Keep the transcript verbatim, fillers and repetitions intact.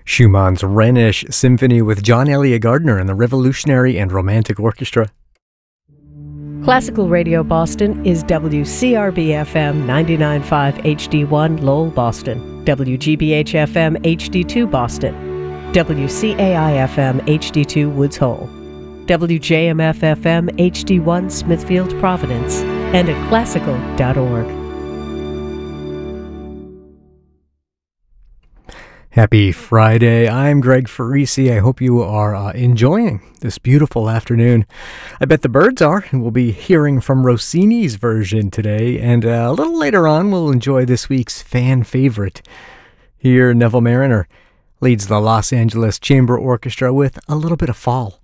Schumann's Rhenish Symphony with John Elliott Gardner and the Revolutionary and Romantic Orchestra. Classical Radio Boston is W C R B F M ninety-nine point five H D one Lowell, Boston, W G B H F M H D two Boston, W C A I F M H D two Woods Hole, W J M F F M H D one Smithfield, Providence, and at classical dot org. Happy Friday. I'm Greg Farisi. I hope you are uh, enjoying this beautiful afternoon. I bet the birds are, and we'll be hearing from Rossini's version today. And uh, a little later on, we'll enjoy this week's fan favorite. Here, Neville Marriner leads the Los Angeles Chamber Orchestra with a little bit of fall.